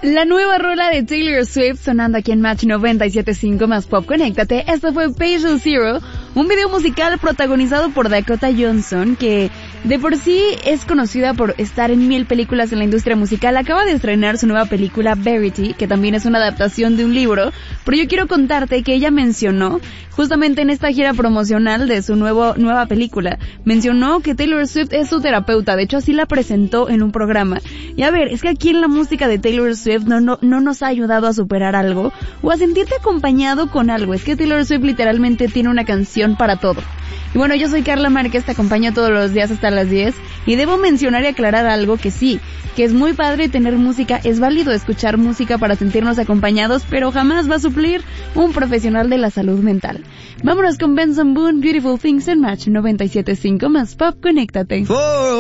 La nueva rola de Taylor Swift sonando aquí en Match 97.5 más Pop. Conéctate. Esto fue Patient Zero, un video musical protagonizado por Dakota Johnson, que de por sí es conocida por estar en 1000 películas en la industria musical. Acaba de estrenar su nueva película Verity, que también es una adaptación de un libro, pero yo quiero contarte que ella mencionó, justamente en esta gira promocional de su nueva película, mencionó que Taylor Swift es su terapeuta. De hecho, así la presentó en un programa. Y a ver, es que aquí en la música de Taylor Swift no nos ha ayudado a superar algo o a sentirte acompañado con algo. Es que Taylor Swift literalmente tiene una canción para todo. Y bueno, yo soy Carla Márquez, te acompaño todos los días hasta las 10 y debo mencionar y aclarar algo que sí, que es muy padre tener música, es válido escuchar música para sentirnos acompañados, pero jamás va a suplir un profesional de la salud mental. Vámonos con Benson Boone, Beautiful Things en Match 97.5 más Pop. Conéctate.